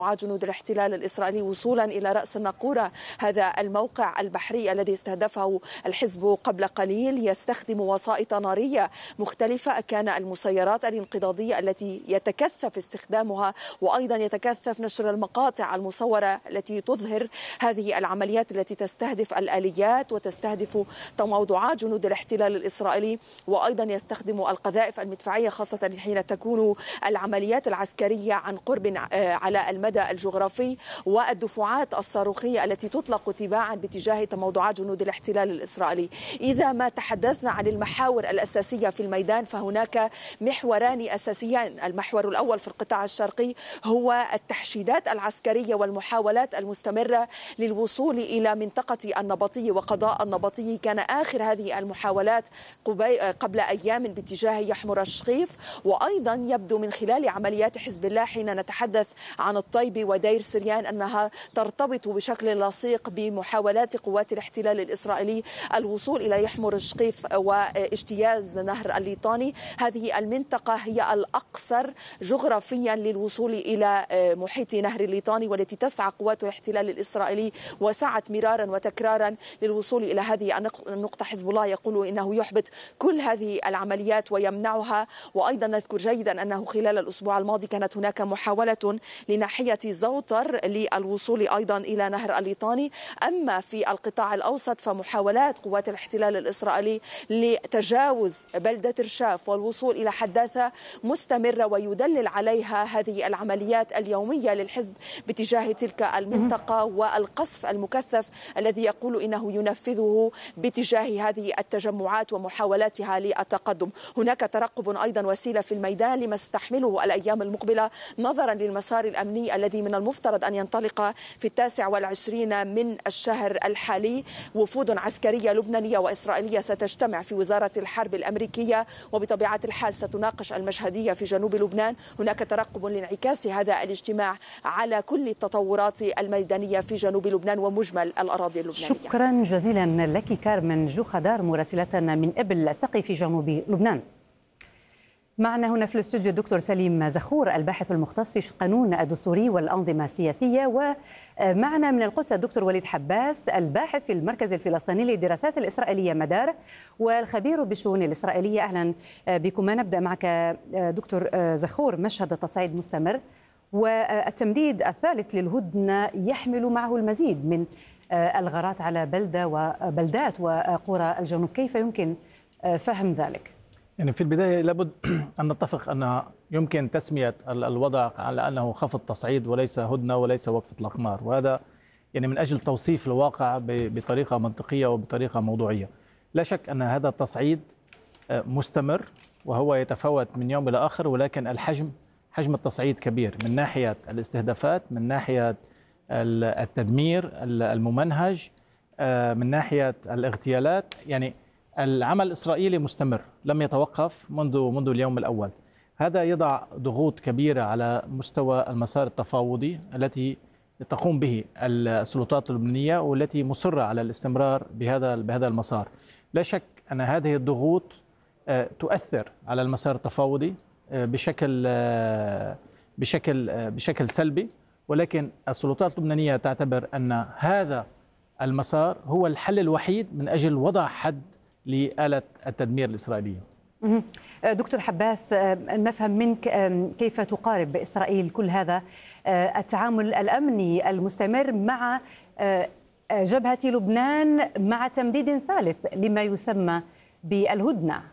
جنود الاحتلال الإسرائيلي وصولا إلى رأس الناقورة، هذا الموقع البحري الذي استهدفه الحزب قبل قليل، يستخدم وسائط نارية مختلفة. كان المسيرات الانقضاضية التي يتكثف استخدامها، وأيضا يتكثف نشر المقاطع المصورة التي تظهر هذه العمليات التي تستهدف الآليات وتستهدف تموضعات جنود الاحتلال الإسرائيلي، وأيضا يستخدم القذائف المدفعية خاصة حين تكون العمليات العسكرية عن قرب على المدى الجغرافي، والدفعات الصاروخية التي تطلق تباعا باتجاه تموضعات جنود الاحتلال الإسرائيلي. إذا ما تحدثنا عن المحاور الأساسية في الميدان فهناك محوران أساسيان. المحور الأول في القطاع الشرقي هو التحشيدات العسكرية والمحاولات المستمرة للوصول إلى منطقة النبطي وقضاء النبطي. كان آخر هذه المحاولات قبل أيام باتجاه يحمر الشقيف، وأيضا يبدو من خلال عمليات حزب الله حين نتحدث عن الطيب ودير سريان أنها ترتبط بشكل لصيق بمحاولات قوات الاحتلال الإسرائيلي الوصول إلى يحمر الشقيف واجتياز نهر الليطاني. هذه المنطقة هي الأقصر جغرافيا للوصول إلى محيط نهر الليطاني، والتي تسعى قوات الاحتلال الإسرائيلي وسعت مرارا وتكرارا للوصول إلى هذه النقطة. حزب الله يقول إنه يحبط كل هذه العمليات ويمنعها. وأيضا نذكر جيدا أنه خلال الأسبوع الماضي كانت هناك محاولة لناحية زوطر للوصول أيضا إلى نهر الليطاني. أما في القطاع الأوسط فمحاولات قوات الاحتلال الإسرائيلي لتجاوز بلدة رشاف والوصول إلى حداثة مستمرة، ويدلل عليها هذه العمليات اليومية للحزب باتجاه تلك المنطقة والقصف المكثف الذي يقول إنه ينفذه باتجاه هذه التجمعات ومحاولاتها للتقدم. هناك ترقب أيضا وسيلة في الميدان لما ستحمله الأيام المقبلة نظرا للمسار الأمني الذي من المفترض أن ينطلق في 29 من الشهر الحالي. وفود عسكرية لبنانية وإسرائيلية ستجتمع في وزارة الحرب الأمريكية، وبطبيعة الحال ستناقش المشهدية في جنوب لبنان. هناك ترقب لانعكاس هذا الاجتماع على كل التطورات الميدانية في جنوب لبنان ومجمل الأراضي اللبنانية. شكرا جزيلا لك كارمن جوخدار مراسلة من إبل سقي في جنوب لبنان. معنا هنا في الاستوديو الدكتور سليم زخور الباحث المختص في القانون الدستوري والأنظمة السياسية، ومعنا من القدس الدكتور وليد حباس الباحث في المركز الفلسطيني للدراسات الإسرائيلية مدار والخبير بالشؤون الإسرائيلية. أهلا بكم. نبدأ معك دكتور زخور. مشهد التصعيد مستمر، والتمديد الثالث للهدنة يحمل معه المزيد من الغارات على بلدات وقرى الجنوب. كيف يمكن فهم ذلك؟ يعني في البداية لابد أن نتفق أن يمكن تسمية الوضع على أنه خفض تصعيد وليس هدنة وليس وقف إطلاق نار، وهذا يعني من أجل توصيف الواقع بطريقة منطقية وبطريقة موضوعية. لا شك أن هذا التصعيد مستمر وهو يتفاوت من يوم إلى آخر، ولكن حجم التصعيد كبير من ناحية الاستهدافات، من ناحية التدمير الممنهج، من ناحية الاغتيالات. يعني العمل الإسرائيلي مستمر لم يتوقف منذ اليوم الأول. هذا يضع ضغوط كبيرة على مستوى المسار التفاوضي التي تقوم به السلطات اللبنانية، والتي مصرة على الاستمرار بهذا المسار. لا شك أن هذه الضغوط تؤثر على المسار التفاوضي بشكل سلبي، ولكن السلطات اللبنانية تعتبر أن هذا المسار هو الحل الوحيد من أجل وضع حد لآلة التدمير الإسرائيلية. دكتور حباس، نفهم منك كيف تقارب إسرائيل كل هذا التعامل الأمني المستمر مع جبهة لبنان مع تمديد ثالث لما يسمى بالهدنة.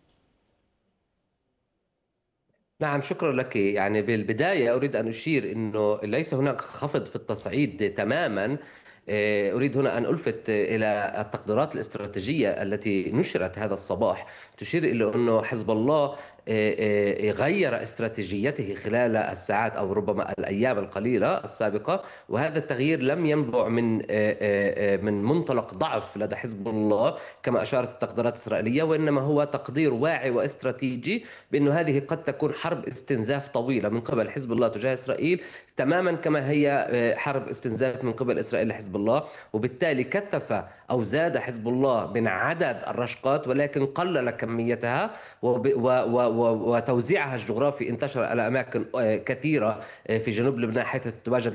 نعم، شكرا لك. يعني بالبداية أريد أن أشير أنه ليس هناك خفض في التصعيد تماما. أريد هنا أن ألفت إلى التقديرات الاستراتيجية التي نشرت هذا الصباح، تشير إلى أنه حزب الله غير استراتيجيته خلال الساعات أو ربما الأيام القليلة السابقة، وهذا التغيير لم ينبع من منطلق ضعف لدى حزب الله كما أشارت التقديرات الإسرائيلية، وإنما هو تقدير واعي واستراتيجي بأن هذه قد تكون حرب استنزاف طويلة من قبل حزب الله تجاه إسرائيل، تماما كما هي حرب استنزاف من قبل إسرائيل لحزب حزب الله، وبالتالي كثف أو زاد حزب الله من عدد الرشقات ولكن قلل كميتها، وتوزيعها الجغرافي انتشر على أماكن كثيرة في جنوب لبنان حيث تتواجد